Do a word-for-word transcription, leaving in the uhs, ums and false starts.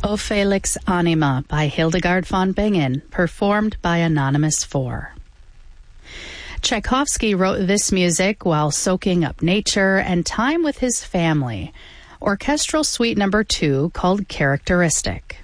O Felix Anima by Hildegard von Bingen, performed by Anonymous four. Tchaikovsky wrote this music while soaking up nature and time with his family. Orchestral Suite Number two, called Characteristic.